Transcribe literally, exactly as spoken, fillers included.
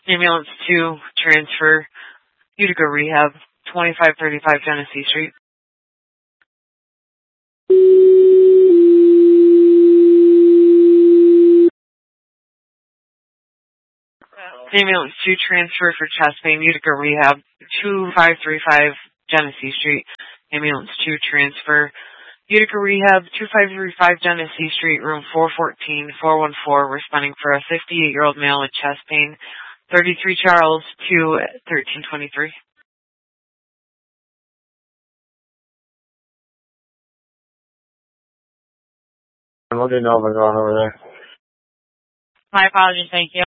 Ambulance two, transfer, Utica Rehab, twenty-five thirty-five Genesee Street. Ambulance two, transfer for chest pain, Utica Rehab, twenty-five thirty-five Genesee Street. Ambulance two, transfer, Utica Rehab, twenty-five thirty-five Genesee Street, room four fourteen, four one four, responding for a fifty-eight-year-old male with chest pain, thirty-three Charles, to thirteen twenty-three. What do you know about going over there? My apologies, thank you.